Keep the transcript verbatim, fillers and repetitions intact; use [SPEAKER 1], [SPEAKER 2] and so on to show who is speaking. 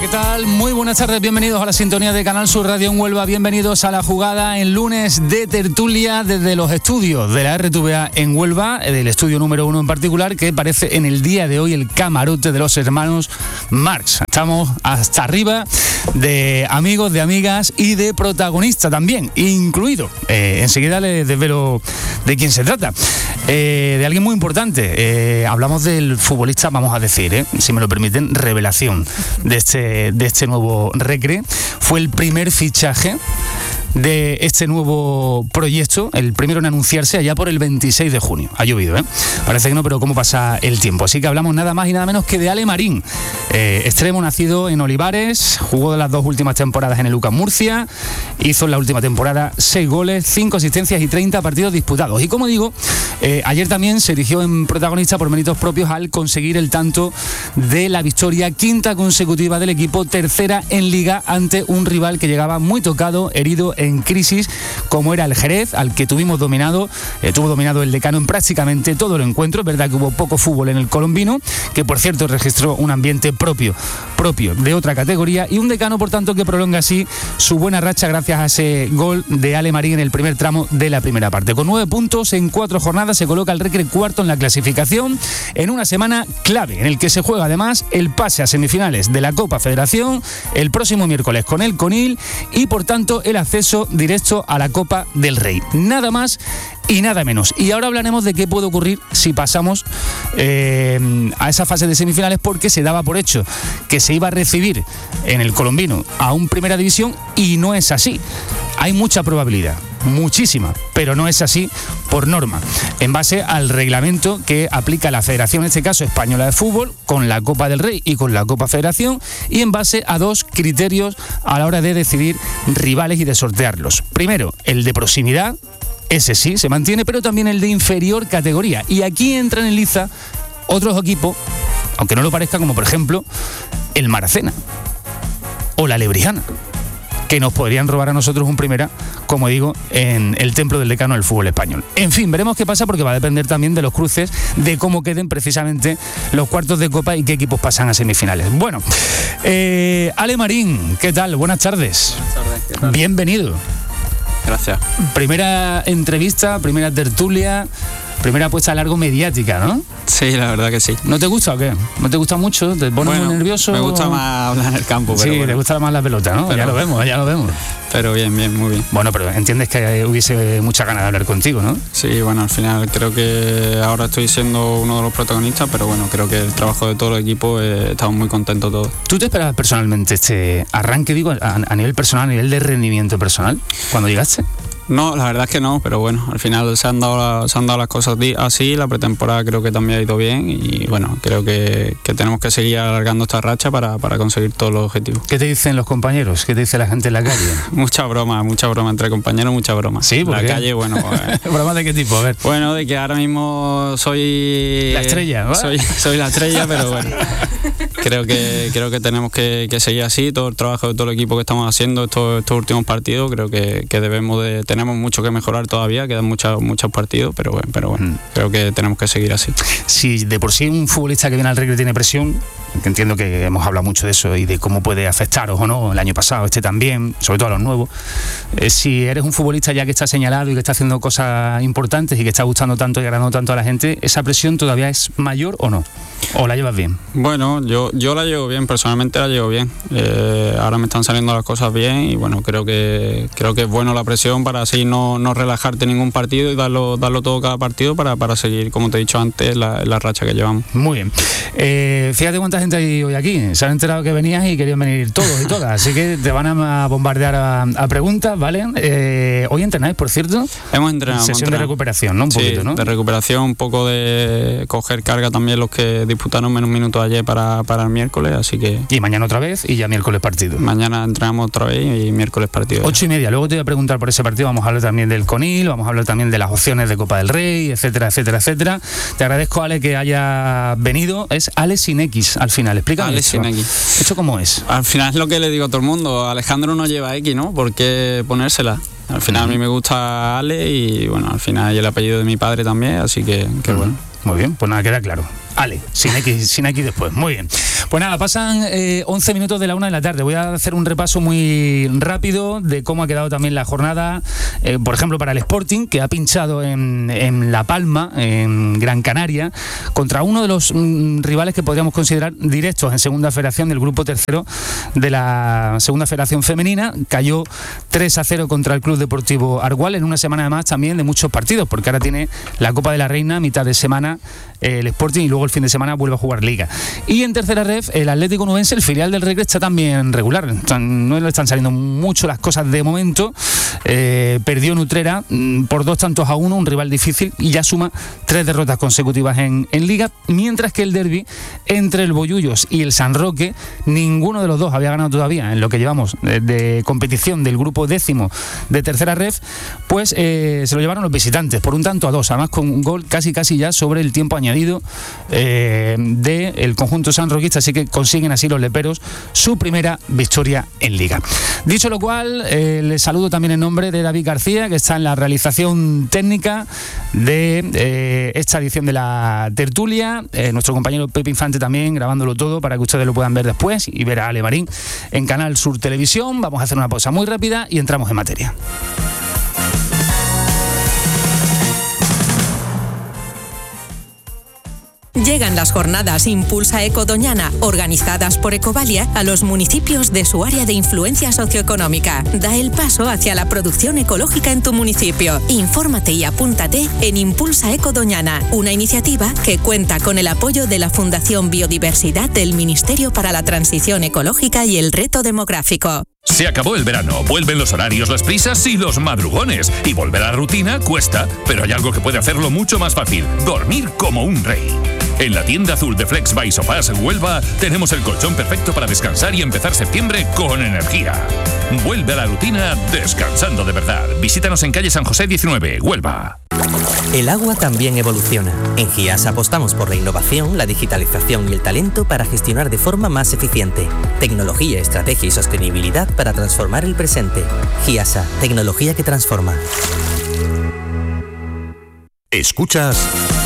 [SPEAKER 1] ¿Qué tal? Muy buenas tardes, bienvenidos a la sintonía de Canal Sur Radio en Huelva, bienvenidos a la jugada en lunes de tertulia desde los estudios de la R T V A en Huelva, del estudio número uno en particular, que parece en el día de hoy el camarote de los hermanos Marx. Estamos hasta arriba de amigos, de amigas y de protagonista también, incluido. Eh, enseguida les desvelo de quién se trata. Eh, de alguien muy importante. Eh, hablamos del futbolista, vamos a decir, eh, si me lo permiten, revelación de este de este nuevo Recre. Fue el primer fichaje de este nuevo proyecto, el primero en anunciarse allá por el veintiséis de junio. Ha llovido, ¿eh? Parece que no, pero cómo pasa el tiempo. Así que hablamos nada más y nada menos que de Ale Marín, eh, extremo nacido en Olivares, jugó de las dos últimas temporadas en el U C A M Murcia, hizo en la última temporada seis goles, cinco asistencias y treinta partidos disputados. Y como digo, eh, ayer también se erigió en protagonista por méritos propios al conseguir el tanto de la victoria quinta consecutiva del equipo, tercera en Liga ante un rival que llegaba muy tocado, herido, en crisis, como era el Jerez, al que tuvimos dominado, eh, tuvo dominado el Decano en prácticamente todo el encuentro. Es verdad que hubo poco fútbol en el colombino, que por cierto registró un ambiente propio, propio de otra categoría, y un Decano por tanto que prolonga así su buena racha gracias a ese gol de Ale Marín en el primer tramo de la primera parte. Con nueve puntos en cuatro jornadas se coloca el Recre cuarto en la clasificación, en una semana clave en el que se juega además el pase a semifinales de la Copa Federación el próximo miércoles con el Conil y por tanto el acceso directo a la Copa del Rey. Nada más y nada menos. Y ahora hablaremos de qué puede ocurrir si pasamos eh, a esa fase de semifinales, porque se daba por hecho que se iba a recibir en el colombino a un Primera División y no es así. Hay mucha probabilidad, muchísima, pero no es así por norma, en base al reglamento que aplica la Federación, en este caso Española de Fútbol, con la Copa del Rey y con la Copa Federación, y en base a dos criterios a la hora de decidir rivales y de sortearlos. Primero, el de proximidad, ese sí se mantiene, pero también el de inferior categoría. Y aquí entran en liza otros equipos, aunque no lo parezca, como por ejemplo el Maracena o la Lebrijana, que nos podrían robar a nosotros un primera, como digo, en el templo del decano del fútbol español. En fin, veremos qué pasa, porque va a depender también de los cruces, de cómo queden precisamente los cuartos de Copa y qué equipos pasan a semifinales. Bueno, eh, Ale Marín, ¿qué tal? Buenas tardes.
[SPEAKER 2] Buenas tardes, ¿qué tal?
[SPEAKER 1] Bienvenido.
[SPEAKER 2] Gracias.
[SPEAKER 1] Primera entrevista, primera tertulia, primera puesta a largo mediática, ¿no?
[SPEAKER 2] Sí, la verdad que sí.
[SPEAKER 1] ¿No te gusta o qué? ¿No te gusta mucho? ¿Te pones
[SPEAKER 2] bueno,
[SPEAKER 1] muy nervioso?
[SPEAKER 2] Me gusta más hablar en el campo, pero
[SPEAKER 1] sí,
[SPEAKER 2] bueno.
[SPEAKER 1] te gusta más la pelota, ¿no?
[SPEAKER 2] Pero,
[SPEAKER 1] ya lo vemos, ya lo vemos.
[SPEAKER 2] Pero bien, bien, muy bien.
[SPEAKER 1] Bueno, pero entiendes que hubiese mucha ganas de hablar contigo, ¿no?
[SPEAKER 2] Sí, bueno, al final creo que ahora estoy siendo uno de los protagonistas, pero bueno, creo que el trabajo de todo el equipo, eh, estamos muy contentos todos.
[SPEAKER 1] ¿Tú te esperabas personalmente este arranque, digo, a, a nivel personal, a nivel de rendimiento personal, cuando llegaste?
[SPEAKER 2] No, la verdad es que no, pero bueno, al final se han dado, se han dado las cosas así, la pretemporada creo que también ha ido bien y bueno, creo que, que tenemos que seguir alargando esta racha para, para conseguir todos los objetivos.
[SPEAKER 1] ¿Qué te dicen los compañeros? ¿Qué te dice la gente en la calle?
[SPEAKER 2] Mucha broma, mucha broma entre compañeros, mucha broma.
[SPEAKER 1] Sí, ¿por
[SPEAKER 2] la
[SPEAKER 1] qué?
[SPEAKER 2] calle, bueno... Eh,
[SPEAKER 1] ¿Broma de qué tipo? A ver.
[SPEAKER 2] Bueno, de que ahora mismo soy...
[SPEAKER 1] La estrella, ¿va?
[SPEAKER 2] Soy, soy la estrella, pero bueno, creo que creo que tenemos que, que seguir así, todo el trabajo de todo el equipo que estamos haciendo estos, estos últimos partidos, creo que, que debemos de... Tenemos mucho que mejorar todavía, quedan muchos muchos partidos, pero bueno, pero bueno, mm. creo que tenemos que seguir así.
[SPEAKER 1] Si de por sí un futbolista que viene al Recre tiene presión, que entiendo que hemos hablado mucho de eso y de cómo puede afectaros o no, el año pasado, este también, sobre todo a los nuevos, eh, si eres un futbolista ya que está señalado y que está haciendo cosas importantes y que está gustando tanto y agradando tanto a la gente, ¿esa presión todavía es mayor o no? ¿O la llevas bien?
[SPEAKER 2] Bueno, yo, yo la llevo bien, personalmente la llevo bien. Eh, ahora me están saliendo las cosas bien y bueno, creo que creo que es bueno la presión para así no, no relajarte ningún partido y darlo, darlo todo cada partido para, para seguir, como te he dicho antes, la, la racha que llevamos.
[SPEAKER 1] Muy bien. Eh, fíjate cuánta gente hay hoy aquí. Se han enterado que venías y querían venir todos y todas, así que te van a bombardear a, a preguntas, ¿vale? Eh, hoy entrenáis, por cierto.
[SPEAKER 2] Hemos entrenado.
[SPEAKER 1] Sesión
[SPEAKER 2] hemos entrenado.
[SPEAKER 1] de recuperación, ¿no? Un
[SPEAKER 2] sí,
[SPEAKER 1] poquito, ¿no?
[SPEAKER 2] de recuperación, un poco de coger carga también los que disputaron menos minutos ayer para, para el miércoles, así que...
[SPEAKER 1] Y mañana otra vez y ya miércoles partido.
[SPEAKER 2] Mañana entrenamos otra vez y miércoles partido.
[SPEAKER 1] Ocho y media. Luego te voy a preguntar por ese partido. Vamos a hablar también del Conil, vamos a hablar también de las opciones de Copa del Rey, etcétera, etcétera, etcétera. Te agradezco, Ale, que haya venido. Es Ale sin X al final. Explícame.
[SPEAKER 2] Ale
[SPEAKER 1] esto.
[SPEAKER 2] sin X.
[SPEAKER 1] ¿Esto cómo es?
[SPEAKER 2] Al final es lo que le digo a todo el mundo. Alejandro no lleva X, ¿no? ¿Por qué ponérsela? Al final uh-huh. a mí me gusta Ale y bueno, al final hay el apellido de mi padre también, así que, que uh-huh. bueno.
[SPEAKER 1] Muy bien, pues nada, queda claro. Ale, sin X, sin X después. Muy bien. Pues nada, pasan eh, once minutos de la una de la tarde. Voy a hacer un repaso muy rápido de cómo ha quedado también la jornada, eh, por ejemplo, para el Sporting, que ha pinchado en, en La Palma, en Gran Canaria, contra uno de los mm, rivales que podríamos considerar directos en Segunda Federación, del grupo tercero de la Segunda Federación Femenina. Cayó tres a cero contra el Club Deportivo Argual, en una semana además también de muchos partidos, porque ahora tiene la Copa de la Reina, mitad de semana eh, el Sporting, y luego el fin de semana vuelve a jugar Liga. Y en tercera ref, el Atlético Nubense, el filial del Recre, está también regular. No le están saliendo mucho las cosas de momento. Eh, perdió en Utrera mm, por dos tantos a uno, un rival difícil, y ya suma tres derrotas consecutivas en, en Liga, mientras que el derbi entre el Bollullos y el San Roque, ninguno de los dos había ganado todavía en lo que llevamos de, de competición del grupo décimo de tercera ref, pues eh, se lo llevaron los visitantes por un tanto a dos, además con un gol casi casi ya sobre el tiempo añadido eh, del conjunto sanroquista, así que consiguen así los leperos su primera victoria en Liga. Dicho lo cual, eh, les saludo también en nombre de David García, que está en la realización técnica de eh, esta edición de la tertulia, eh, nuestro compañero Pepe Infante también grabándolo todo para que ustedes lo puedan ver después, y ver a Ale Marín en Canal Sur Televisión. Vamos a hacer una pausa muy rápida y entramos en materia.
[SPEAKER 3] Llegan las jornadas Impulsa Eco Doñana, organizadas por Ecovalia, a los municipios de su área de influencia socioeconómica. Da el paso hacia la producción ecológica en tu municipio. Infórmate y apúntate en Impulsa Eco Doñana, una iniciativa que cuenta con el apoyo de la Fundación Biodiversidad del Ministerio para la Transición Ecológica y el Reto Demográfico.
[SPEAKER 4] Se acabó el verano, vuelven los horarios, las prisas y los madrugones. Y volver a la rutina cuesta, pero hay algo que puede hacerlo mucho más fácil: dormir como un rey. En la tienda azul de Flex by Sofás Huelva tenemos el colchón perfecto para descansar y empezar septiembre con energía. Vuelve a la rutina descansando de verdad. Visítanos en calle San José diecinueve, Huelva.
[SPEAKER 5] El agua también evoluciona. En GIAS apostamos por la innovación, la digitalización y el talento para gestionar de forma más eficiente. Tecnología, estrategia y sostenibilidad para transformar el presente. GIASA, tecnología que transforma.
[SPEAKER 6] Escuchas